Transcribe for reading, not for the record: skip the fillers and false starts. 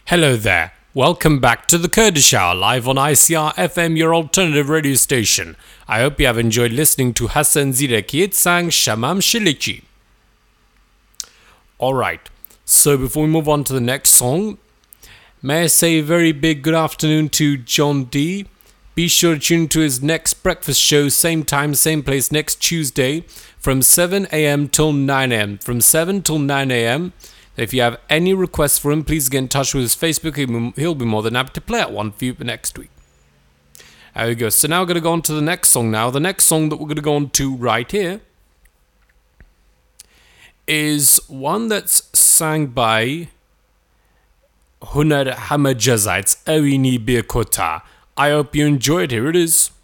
Hello there. Welcome back to the Kurdish Hour, live on ICR FM, your alternative radio station. I hope you have enjoyed listening to Hassan Zireki. It sang Shamam Shilichi. Alright, so before we move on to the next song, may I say a very big good afternoon to John D. Be sure to tune to his next breakfast show, same time, same place, next Tuesday from 7 a.m. till 9 a.m. From 7 till 9 a.m. If you have any requests for him, please get in touch with his Facebook. He'll be more than happy to play at one for you next week. There we go. So now we're going to go on to the next song now. The next song that we're going to go on to right here is one that's sang by Hunar Hamajaza. It's Awini Bir Kota. I hope you enjoy it. Here it is.